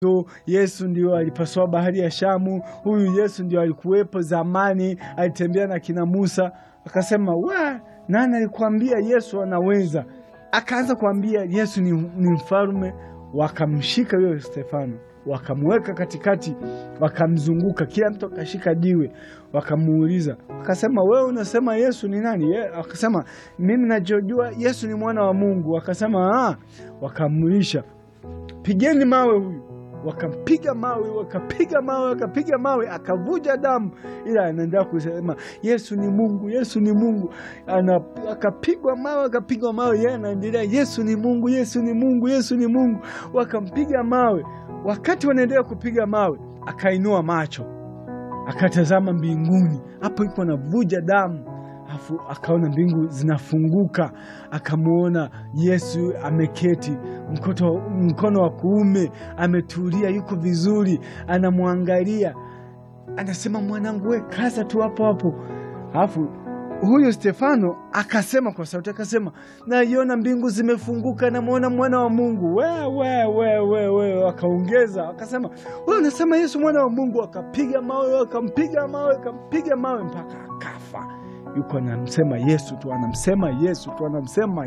Yesu ndio alipasua bahari ya Shamu. Huyu Yesu ndio alikuwepo zamani, alitembea na kina Musa. Akasema, nani alikwambia Yesu anaweza? Akaanza kuambia Yesu ni mfalme. Wakamshika yule Stefano, wakamweka katikati, wakamzunguka, kila mtu akashika jiwe, wakamuuliza. Akasema, wewe unasema Yesu ni nani? Akasema, mimi najua Yesu ni mwana wa Mungu. Akasema, wakamulisha, pigeni mawe huyu. Wakampiga mawe, wakapiga mawe, akavuja damu, ila anaendelea kusema Yesu ni Mungu, Yesu ni Mungu. Akapigwa mawe, yeye anaendelea Yesu ni Mungu, Yesu ni Mungu, Yesu ni Mungu. Wakampiga mawe. Wakati wanaendelea kupiga mawe, akainua macho, akatazama mbinguni, hapo iko navuja damu. Akaona mbingu zinafunguka, akamuona Yesu ameketi, mkono wa kuume, ametulia, yuko vizuri, anamwangalia. Anasema, mwanangu we, kaza tu hapo. Huyo Stefano akasema kwa sauti, akasema, naiona mbingu zimefunguka, namuona mwana wa Mungu. We. Akaongeza, akasema, wewe unasema Yesu mwana wa Mungu? Akapiga mawe, akampiga mawe mpaka akafa. Yuko anamsema Yesu tu,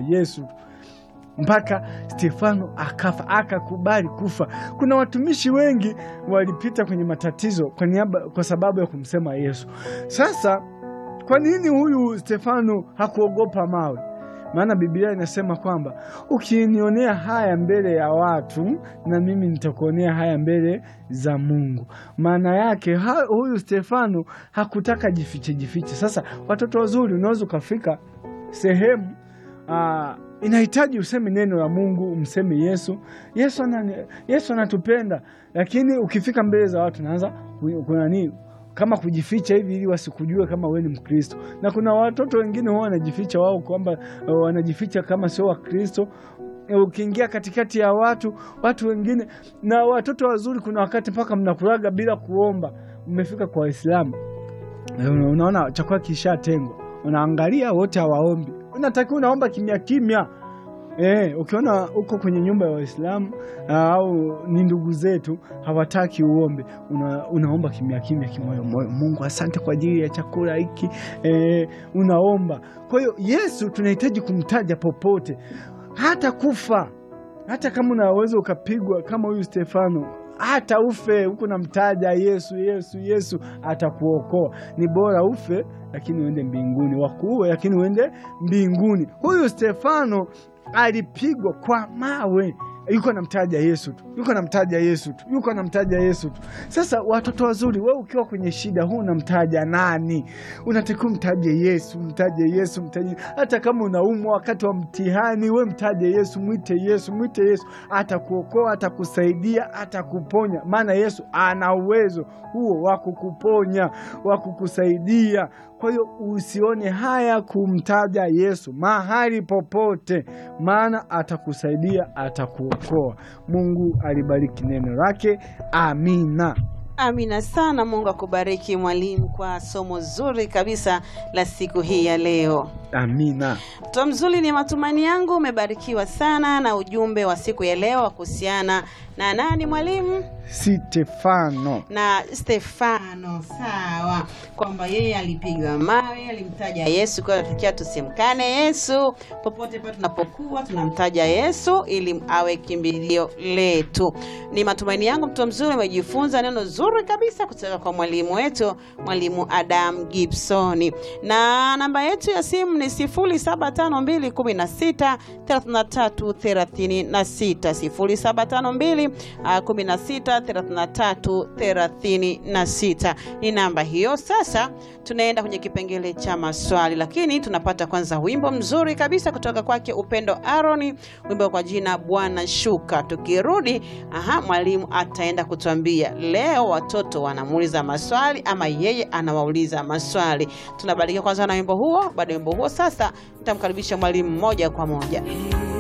mpaka Stefano akafa, akakubali kufa. Kuna watumishi wengi walipita kwenye matatizo kwa sababu ya kumsema Yesu. Sasa kwa nini huyu Stefano hakuogopa mawe? Maana Biblia inasema kwamba ukinionea haya mbele ya watu, na mimi nitakuonea haya mbele za Mungu. Maana yake huyu Stefano hakutaka jifiche. Sasa watoto wazuri, unaweza ukafika sehemu inahitaji useme neno la Mungu, umseme Yesu. Yesu anatupenda, lakini ukifika mbele za watu naanza kuna nini? Kama kujificha hivi ili wasikujue kama wewe ni Mkristo. Na kuna watoto wengine wao wanajificha wao kwamba wanajificha kama sio wa Kristo. Ukiingia katikati ya watu wengine, na watoto wazuri, kuna wakati mpaka mnakulaga bila kuomba. Umefika kwa Waislamu, unaona chakula kishatengwa, unaangalia wote hawaombi, unatakiwa unaomba kimya. Ukiona uko kwenye nyumba ya Waislamu au ni ndugu zetu hawataki uombe, unaomba kimya kimoyo. Mungu asante kwa ajili ya chakula hiki, unaomba. Kwa hiyo Yesu tunahitaji kumtaja popote, hata kufa. Hata kama unaweza ukapigwa kama huyu Stefano, hata ufe huko namtaja Yesu atakuokoa. Ni bora ufe lakini uende mbinguni, wakuue lakini uende mbinguni. Huyu Stefano alipigwa kwa mawe, yuko namtaja Yesu tu. Sasa watoto wazuri, wewe ukiwa kwenye shida, huu unamtaja nani? Unatakiwa mtaje Yesu. Hata kama unaumwa wakati wa mtihani, wewe mtaje Yesu, mwite Yesu. Atakuokoa, atakusaidia, atakuponya. Maana Yesu ana uwezo huo wa kukuponya, wa kukusaidia. Kwa hiyo usione haya kumtaja Yesu mahali popote, maana atakusaidia, atakuokoa. Mungu alibariki neno lake. Amina. Amina sana. Mungu akubariki mwalimu kwa somo zuri kabisa la siku hii ya leo. Amina. Mtoto mzuri, ni matumaini yangu umebarikiwa sana na ujumbe wa siku ya leo kuhusiana na nani mwalimu? Stefano. Sawa. Kwamba yeye alipigwa mawe, alimtaja Yesu, kwa tukiwa tusimkane Yesu. Popote pale tunapokuwa tunamtaja Yesu ili awe kimbilio letu. Ni matumaini yangu mtoto mzuri umejifunza neno zuri kabisa kutoka kwa mwalimu wetu, mwalimu Adam Gibson. Na namba yetu ya simu ni 0752163336. 0752163336 ni namba hiyo. Sasa tunaenda kwenye kipengele cha maswali, lakini tunapata kwanza wimbo mzuri kabisa kutoka kwake Upendo Aaron, wimbo kwa jina Bwana Shuka. Tukirudi mwalimu ataenda kutuambia leo watoto wanamuuliza maswali ama yeye anawauliza maswali. Tunabarikiwa kwanza na wimbo huo. Baada ya wimbo huo sasa nitamkaribisha mwalimu moja kwa moja.